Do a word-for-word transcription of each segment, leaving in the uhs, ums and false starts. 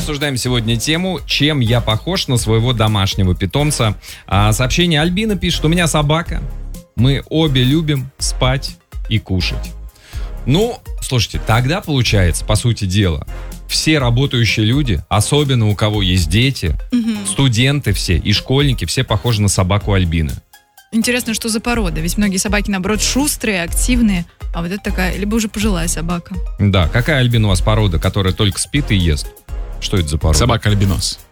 обсуждаем сегодня тему, чем я похож на своего домашнего питомца. А, сообщение Альбина пишет: у меня собака. Мы обе любим спать и кушать. Ну, слушайте, тогда получается, по сути дела, все работающие люди, особенно у кого есть дети, угу. студенты все и школьники, все похожи на собаку Альбины. Интересно, что за порода? Ведь многие собаки, наоборот, шустрые, активные, а вот это такая, либо уже пожилая собака. Да, какая, Альбина, у вас порода, которая только спит и ест? Что это за порода? Собака-альбинос.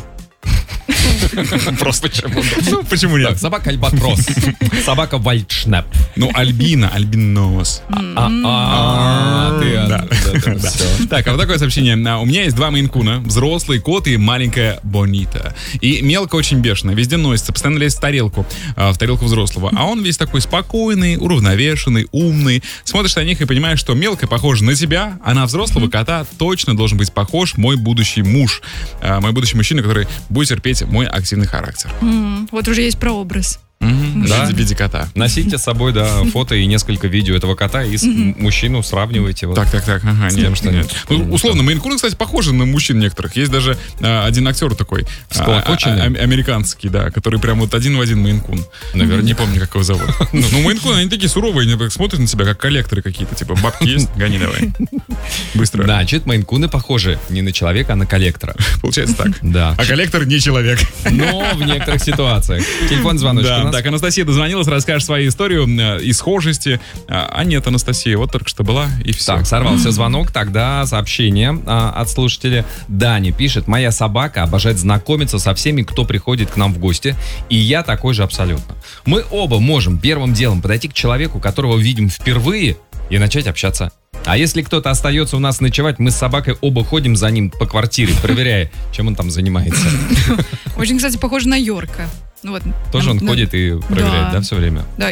Просто почему? Ну, почему нет? Собака альбатрос. Собака вальдшнеп. Ну, Альбина, альбинос. А, ты. Так, а вот такое сообщение. У меня есть два мейн-куна, взрослый кот и маленькая Бонита. И мелко очень бешеная, везде носится, постоянно лезет в тарелку, в тарелку взрослого. А он весь такой спокойный, уравновешенный, умный. Смотришь на них и понимаешь, что мелко похожа на тебя, а на взрослого кота точно должен быть похож мой будущий муж. Мой будущий мужчина, который будет терпеть мой активный характер. Mm, вот уже есть прообраз. Mm-hmm. Да? В виде кота. Носите с собой, да, фото и несколько видео этого кота и mm-hmm. мужчину сравнивайте. Вот. Так, так, так. Ага, нет, что нет. Ну, условно, мейн-куны, кстати, похожи на мужчин некоторых. Есть даже а, один актер такой. А, а, а, американский, да, который прям вот один в один мейн-кун. Наверное, не помню, как его зовут. Ну, мейн-куны, они такие суровые, они смотрят на себя, как коллекторы какие-то. Типа, бабки есть, гони давай. Быстро. Да, чит мейн-куны похожи не на человека, а на коллектора. Получается так. Да. А коллектор не человек. Но в некоторых ситуациях. Телефон, звоночек у нас. Так, Анастасия дозвонилась, расскажешь свою историю и схожести. А нет, Анастасия, вот только что была, и все. Так, сорвался звонок, тогда сообщение а, от слушателя. Дани пишет: моя собака обожает знакомиться со всеми, кто приходит к нам в гости, и я такой же абсолютно. Мы оба можем первым делом подойти к человеку, которого видим впервые, и начать общаться. А если кто-то остается у нас ночевать, мы с собакой оба ходим за ним по квартире, проверяя, чем он там занимается. Очень, кстати, похоже на Йорка. Ну, вот, Тоже нам, он ну, ходит и проверяет, да, да, все время? Да,